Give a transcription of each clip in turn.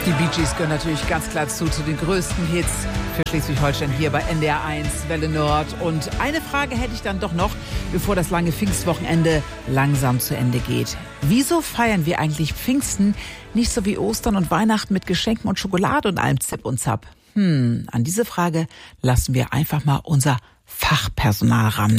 Die Bee Gees gehören natürlich ganz klar zu den größten Hits für Schleswig-Holstein hier bei NDR 1 Welle Nord. Und eine Frage hätte ich dann doch noch, bevor das lange Pfingstwochenende langsam zu Ende geht. Wieso feiern wir eigentlich Pfingsten nicht so wie Ostern und Weihnachten mit Geschenken und Schokolade und allem Zip und Zap? An diese Frage lassen wir einfach mal unser Fachpersonal ran.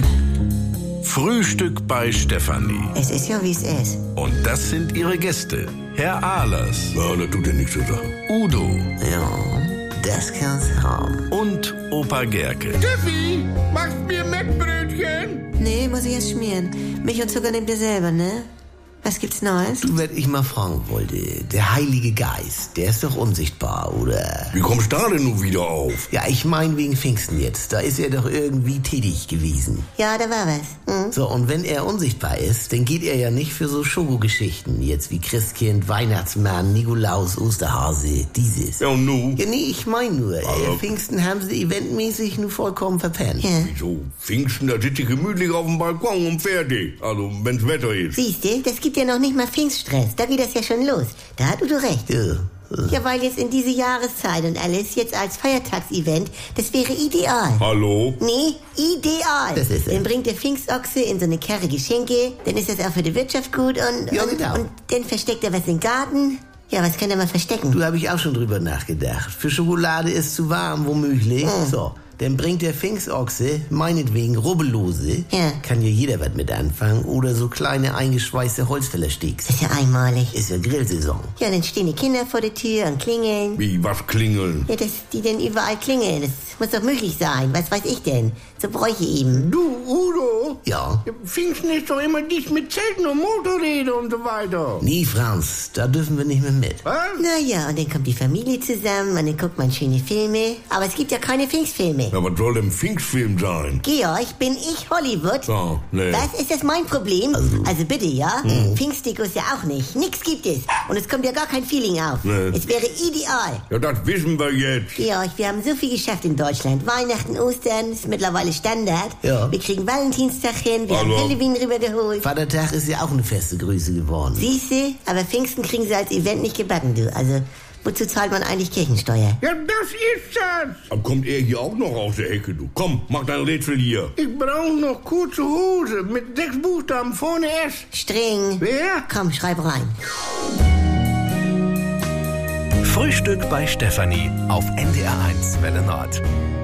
Frühstück bei Stefanie. Es ist ja, wie es ist. Und das sind ihre Gäste. Herr Ahlers. Ja, das tut ja nichts zur Sache. Udo. Ja, das kann's haben. Und Opa Gerke. Steffi, machst mir Mettbrötchen? Nee, muss ich erst schmieren. Milch und Zucker nehmt ihr selber, ne? Was gibt's Neues? Du, was ich mal fragen wollte, der Heilige Geist, der ist doch unsichtbar, oder? Wie kommst du da denn nun wieder auf? Ja, ich mein wegen Pfingsten jetzt, da ist er doch irgendwie tätig gewesen. Ja, da war was. So, und wenn er unsichtbar ist, dann geht er ja nicht für so Schokogeschichten, jetzt wie Christkind, Weihnachtsmann, Nikolaus, Osterhase, dieses. Ja, und nu? Ja, nee, ich mein nur, Pfingsten haben sie eventmäßig nur vollkommen verpennt. Ja. Wieso? Pfingsten, da sitze ich gemütlich auf dem Balkon und fertig. Also, wenn's Wetter ist. Siehste, das gibt ja noch nicht mal Pfingststress. Da geht das ja schon los. Da hat Udo recht. Ja, weil jetzt in diese Jahreszeit und alles, jetzt als Feiertagsevent, das wäre ideal. Hallo? Nee, ideal. Das ist es. Dann bringt der Pfingstochse in so eine Karre Geschenke, dann ist das auch für die Wirtschaft gut und, Ja, genau. und dann versteckt er was im Garten. Ja, was kann er mal verstecken? Du, habe ich auch schon drüber nachgedacht. Für Schokolade ist zu warm, womöglich. So, dann bringt der Pfingstochse, meinetwegen Rubbellose. Ja. Kann ja jeder was mit anfangen. Oder so kleine eingeschweißte Holzfällersticks. Das ist ja einmalig. Ist ja Grillsaison. Ja, dann stehen die Kinder vor der Tür und klingeln. Wie, was klingeln? Ja, dass die denn überall klingeln. Das muss doch möglich sein. Was weiß ich denn? So Bräuche eben. Du, Udo? Ja. Pfingsten ist doch immer dies mit Zelten und Motorräder und so weiter. Nee, Franz, da dürfen wir nicht mehr mit. Was? Naja, und dann kommt die Familie zusammen und dann guckt man schöne Filme. Aber es gibt ja keine Pfingstfilme. Ja, was soll denn Pfingstfilm sein? Georg, bin ich Hollywood? Ja, nee. Was? Ist das mein Problem? Also bitte, ja? Pfingstdekos ja auch nicht. Nix gibt es. Und es kommt ja gar kein Feeling auf. Nee. Es wäre ideal. Ja, das wissen wir jetzt. Georg, wir haben so viel geschafft in Deutschland. Weihnachten, Ostern ist mittlerweile Standard. Ja. Wir kriegen Valentinstag hin, wir haben Hallo. Halloween rübergeholt. Vatertag ist ja auch eine feste Größe geworden. Siehste, aber Pfingsten kriegen sie als Event nicht gebacken, du. Also, wozu zahlt man eigentlich Kirchensteuer? Ja, das ist das. Dann kommt er hier auch noch aus der Ecke, du. Komm, mach dein Rätsel hier. Ich brauche noch kurze Hose mit 6 Buchstaben vorne S. Streng. Wer? Komm, schreib rein. Frühstück bei Stefanie auf NDR 1 Welle Nord.